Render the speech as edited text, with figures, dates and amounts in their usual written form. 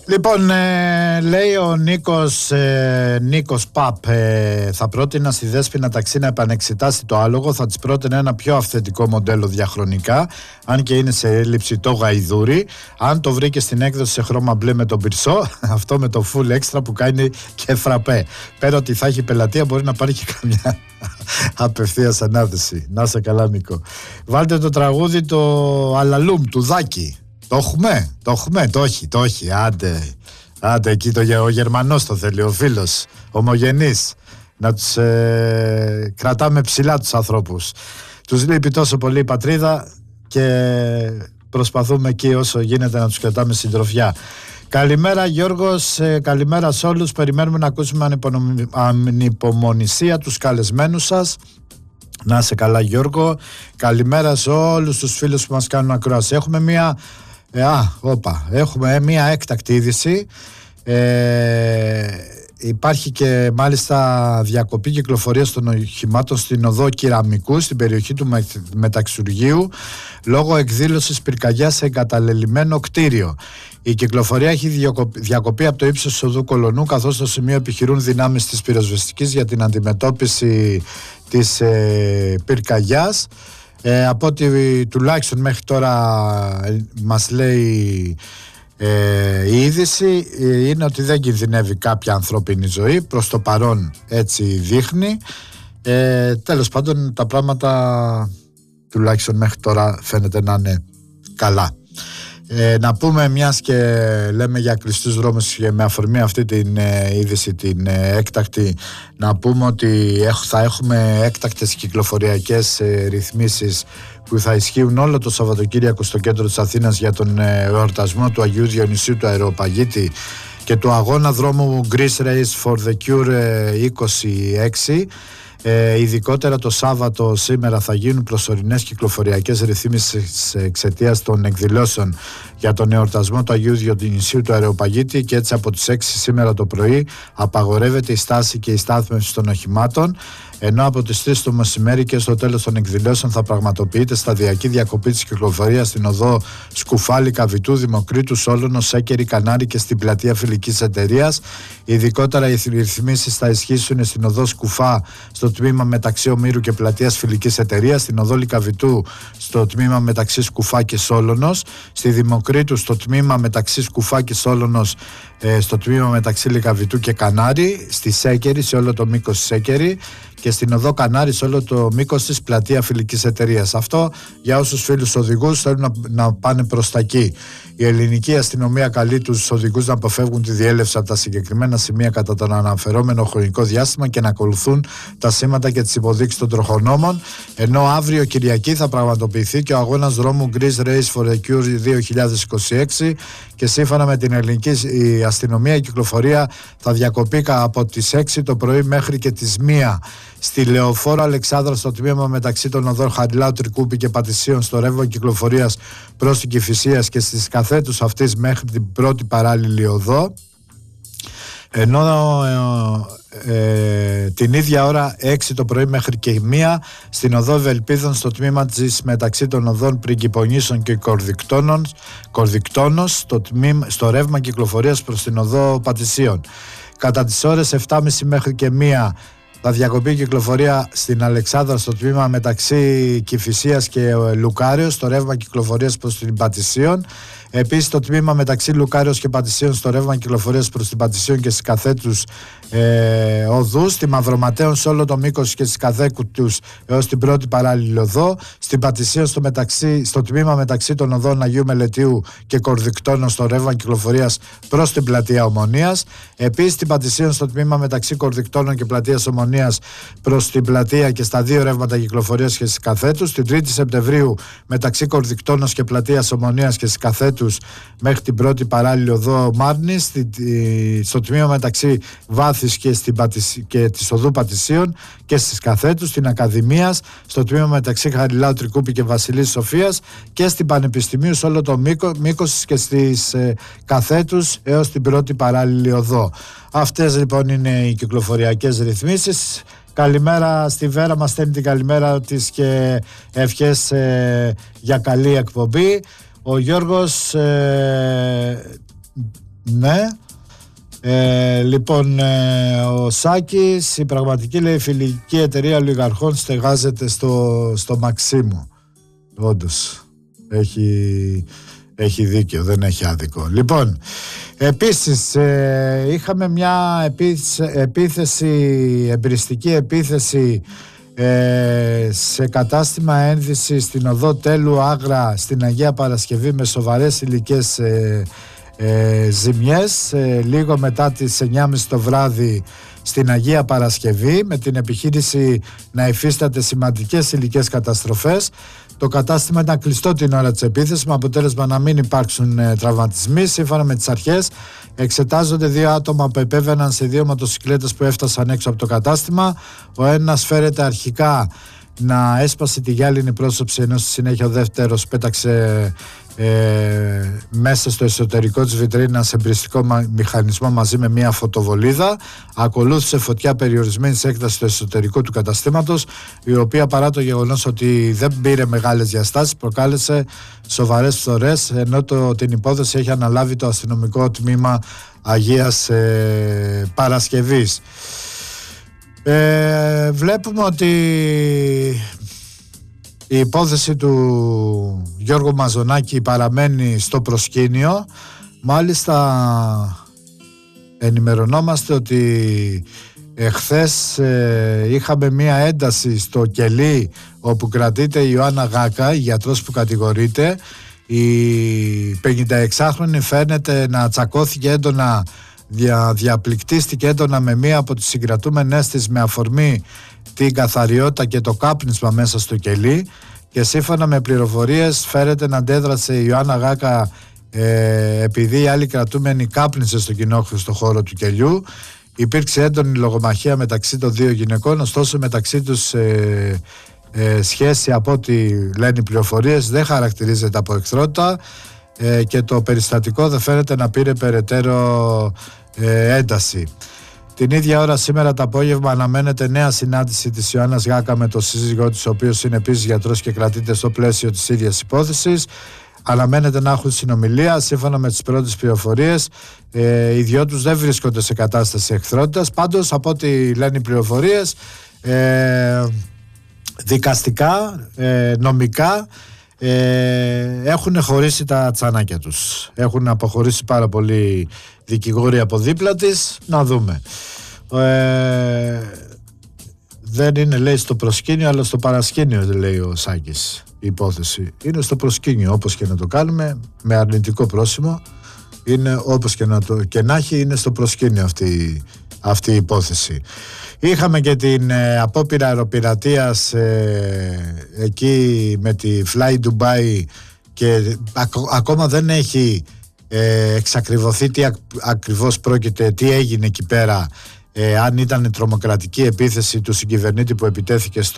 Λοιπόν, λέει ο Νίκος Παπ, θα πρότεινα στη Δέσποινα Ταξί να επανεξετάσει το άλογο. Θα της πρότεινα ένα πιο αυθεντικό μοντέλο διαχρονικά, αν και είναι σε έλλειψη το γαϊδούρι. Αν το βρήκε στην έκδοση σε χρώμα μπλε με τον πυρσό, αυτό με το full extra που κάνει και φραπέ. Πέρα ότι θα έχει πελατεία, μπορεί να πάρει και καμιά απευθείας ανάθεση. Να σε καλά, Νίκο. Βάλτε το τραγούδι το Αλαλούμ του Δάκη. Το έχουμε, το έχει. Άντε εκεί ο Γερμανός το θέλει, ο φίλος, ομογενής. Να τους κρατάμε ψηλά τους ανθρώπους. Τους λείπει τόσο πολύ η πατρίδα και προσπαθούμε εκεί όσο γίνεται να τους κρατάμε συντροφιά. Καλημέρα Γιώργος, καλημέρα σε όλους. Περιμένουμε να ακούσουμε ανυπομονησία τους καλεσμένους σας. Να είσαι καλά Γιώργο. Καλημέρα σε όλους τους φίλους που μας κάνουν ακρόαση. Έχουμε μία έκτακτη είδηση. Υπάρχει και μάλιστα διακοπή κυκλοφορίας των οχημάτων στην οδό Κεραμικού στην περιοχή του Μεταξουργείου λόγω εκδήλωσης πυρκαγιάς σε εγκαταλελειμμένο κτίριο. Η κυκλοφορία έχει διακοπεί από το ύψος της οδού Κολονού, καθώς στο σημείο επιχειρούν δυνάμεις της πυροσβεστικής για την αντιμετώπιση της πυρκαγιάς. Από ό,τι τουλάχιστον μέχρι τώρα μας λέει η είδηση είναι ότι δεν κινδυνεύει κάποια ανθρώπινη ζωή. Προς το παρόν έτσι δείχνει. Τέλος πάντων τα πράγματα τουλάχιστον μέχρι τώρα φαίνεται να είναι καλά. Να πούμε, μιας και λέμε για κλειστούς δρόμους και με αφορμή αυτή την είδηση την έκτακτη, να πούμε ότι θα έχουμε έκτακτες κυκλοφοριακές ρυθμίσεις που θα ισχύουν όλο το Σαββατοκύριακο στο κέντρο της Αθήνας για τον εορτασμό του Αγίου Διονυσίου του Αεροπαγίτη και του αγώνα δρόμου Greece Race for the Cure 26. Ειδικότερα το Σάββατο σήμερα θα γίνουν προσωρινές κυκλοφοριακές ρυθμίσεις εξαιτίας των εκδηλώσεων για τον εορτασμό του Αγίου Διονυσίου του Αεροπαγίτη και έτσι από τις 6 σήμερα το πρωί απαγορεύεται η στάση και η στάθμευση των οχημάτων, ενώ από τις 3 το μεσημέρι και στο τέλος των εκδηλώσεων θα πραγματοποιείται σταδιακή διακοπή της κυκλοφορίας στην οδό Σκουφάλη, Καβιτού, Δημοκρίτου, Σόλωνο, Σέκερη, Κανάρη και στην πλατεία Φιλικής Εταιρείας. Ειδικότερα οι ρυθμίσεις θα ισχύσουν στην οδό Σκουφά στο τμήμα μεταξύ Ομήρου και πλατείας Φιλικής Εταιρείας, στην οδό Λικαβιτού στο τμήμα μεταξύ Σκουφά και Σόλωνος, στη Δημοκρίτου στο τμήμα μεταξύ Σκουφά και Σόλωνος, στο τμήμα μεταξύ Λικαβιτού και Κανάρη, στη Σέκερη σε όλο το μήκος της Σέκερη και στην οδό Κανάρη σε όλο το μήκος της πλατεία Φιλικής Εταιρείας. Αυτό για όσους φίλους οδηγούς θέλουν να πάνε προς τα εκεί. Η ελληνική αστυνομία καλεί τους οδηγούς να αποφεύγουν τη διέλευση από τα συγκεκριμένα σημεία κατά τον αναφερόμενο χρονικό διάστημα και να ακολουθούν τα σήματα και τις υποδείξεις των τροχονόμων, ενώ αύριο Κυριακή θα πραγματοποιηθεί και ο αγώνας δρόμου Greece Race for the Cure 2026 και σύμφωνα με την ελληνική αστυνομία η κυκλοφορία θα διακοπεί από τις 6 το πρωί μέχρι και τις 1 στη Λεωφόρο Αλεξάνδρα στο τμήμα μεταξύ των οδών Χαριλάου, Τρικούπη και Πατησίων στο ρεύμα κυκλοφορίας προς την Κηφισίας και στις καθέτους αυτής μέχρι την πρώτη παράλληλη οδό, ενώ την ίδια ώρα 6 το πρωί μέχρι και 1 στην οδό Ευελπίδων στο τμήμα της μεταξύ των οδών Πριγκιπονήσων και Κορδικτώνος στο ρεύμα κυκλοφορίας προς την οδό Πατησίων. Κατά τις ώρες 7.30 μέχρι και 1 θα διακοπεί η κυκλοφορία στην Αλεξάνδρα στο τμήμα μεταξύ Κηφισίας και Λουκάριος στο ρεύμα κυκλοφορίας προς την Πατησίων. Επίσης το τμήμα μεταξύ Λουκάριος και Πατησίων στο ρεύμα κυκλοφορίας προς την Πατησίων και στις καθέτους οδούς, στη Μαυροματέων σε όλο το μήκος και στις καθέτους έως την πρώτη παράλληλη οδό, στην Πατησίων στο τμήμα μεταξύ των οδών Αγίου Μελετίου και Κορδικτώνων στο ρεύμα κυκλοφορίας προς την πλατεία Ομονίας. Επίσης στην Πατησίων στο τμήμα μεταξύ Κορδικτώνων και πλατείας Ομονίας προς την πλατεία και στα 2 ρεύματα κυκλοφορίας και στις καθέτους. Την 3η Σεπτεμβρίου μεταξύ Κορδικτώνων και πλατείας Ομονίας και στις καθέτους μέχρι την πρώτη παράλληλη οδό Μάρνης, στο τμήμα μεταξύ Βάθης και της οδού Πατησίων και στις καθέτους, στην Ακαδημίας στο τμήμα μεταξύ Χαριλάου, Τρικούπη και Βασιλής Σοφίας και στην Πανεπιστημίου σε όλο το μήκος και στις καθέτους έως την πρώτη παράλληλη οδό. Αυτές λοιπόν είναι οι κυκλοφοριακές ρυθμίσεις. Καλημέρα στη Βέρα, μας στέλνει την καλημέρα της και ευχές για καλή εκπομπή. Ο Γιώργος Ναι. Λοιπόν, ο Σάκης, η πραγματική, λέει, φιλική εταιρεία ολιγαρχών στεγάζεται στο Μαξίμου. Όντως έχει δίκιο, δεν έχει άδικο. Λοιπόν, επίσης είχαμε μια εμπριστική επίθεση σε κατάστημα ένδυση στην οδό Τέλου Άγρα στην Αγία Παρασκευή με σοβαρές υλικές ζημιές λίγο μετά τις 9.30 το βράδυ στην Αγία Παρασκευή, με την επιχείρηση να υφίσταται σημαντικές υλικές καταστροφές. Το κατάστημα ήταν κλειστό την ώρα της επίθεσης, με αποτέλεσμα να μην υπάρξουν τραυματισμοί. Σύμφωνα με τις αρχές, εξετάζονται 2 άτομα που επέβαιναν σε 2 μοτοσικλέτες που έφτασαν έξω από το κατάστημα. Ο ένας φέρεται αρχικά να έσπασε τη γυάλινη πρόσωψη, ενώ στη συνέχεια ο δεύτερος πέταξε μέσα στο εσωτερικό της βιτρίνας εμπριστικό μηχανισμό μαζί με μια φωτοβολίδα. Ακολούθησε φωτιά περιορισμένης έκτασης στο εσωτερικό του καταστήματος, η οποία, παρά το γεγονός ότι δεν πήρε μεγάλες διαστάσεις, προκάλεσε σοβαρές φθορές, ενώ την υπόθεση έχει αναλάβει το αστυνομικό τμήμα Αγίας Παρασκευής. Βλέπουμε ότι η υπόθεση του Γιώργου Μαζονάκη παραμένει στο προσκήνιο. Μάλιστα ενημερωνόμαστε ότι εχθές είχαμε μία ένταση στο Κελί, όπου κρατείται η Ιωάννα Γάκα, η γιατρός που κατηγορείται. Η 56χρονη φαίνεται να τσακώθηκε έντονα, διαπληκτίστηκε έντονα με μία από τις συγκρατούμενές της, με αφορμή την καθαριότητα και το κάπνισμα μέσα στο κελί, και σύμφωνα με πληροφορίες φέρεται να αντέδρασε η Ιωάννα Γάκα επειδή η άλλη κρατούμενη κάπνισε στο κοινόχρηστο χώρο του κελιού. Υπήρξε έντονη λογομαχία μεταξύ των 2 γυναικών, ωστόσο μεταξύ τους σχέση, από ό,τι λένε οι πληροφορίες, δεν χαρακτηρίζεται από εχθρότητα και το περιστατικό δεν φαίνεται να πήρε περαιτέρω ένταση. Την ίδια ώρα σήμερα το απόγευμα αναμένεται νέα συνάντηση της Ιωάννας Γάκα με τον σύζυγό της, ο οποίος είναι επίσης γιατρός και κρατείται στο πλαίσιο της ίδιας υπόθεσης. Αναμένεται να έχουν συνομιλία. Σύμφωνα με τις πρώτες πληροφορίες, οι δυο τους δεν βρίσκονται σε κατάσταση εχθρότητας. Πάντως, από ό,τι λένε οι πληροφορίες, δικαστικά, νομικά, έχουν χωρίσει τα τσανάκια τους. Έχουν αποχωρήσει πάρα πολλοί δικηγόροι από δίπλα της. Να δούμε. Δεν είναι, λέει, στο προσκήνιο, αλλά στο παρασκήνιο, λέει ο Σάκης. Η υπόθεση είναι στο προσκήνιο, όπως και να το κάνουμε, με αρνητικό πρόσημο. Είναι όπως και να έχει, είναι στο προσκήνιο αυτή η υπόθεση. Είχαμε και την απόπειρα αεροπειρατείας εκεί με τη Fly Dubai, και ακόμα δεν έχει εξακριβωθεί τι ακριβώς πρόκειται, τι έγινε εκεί πέρα, αν ήταν τρομοκρατική επίθεση του συγκυβερνήτη που επιτέθηκε